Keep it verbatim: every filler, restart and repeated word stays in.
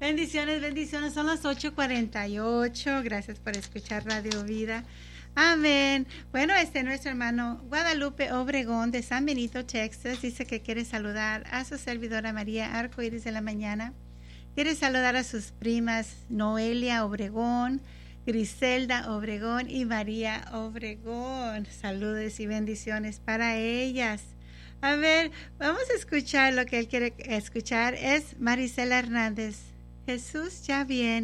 Bendiciones, bendiciones. Son las ocho cuarenta y ocho. Gracias por escuchar Radio Vida. Amén. Bueno, este nuestro hermano Guadalupe Obregón de San Benito, Texas, dice que quiere saludar a su servidora María Arcoíris de la Mañana. Quiere saludar a sus primas Noelia Obregón, Griselda Obregón y María Obregón. Saludos y bendiciones para ellas. A ver, vamos a escuchar lo que él quiere escuchar. Es Marisela Hernández. Jesús ya viene.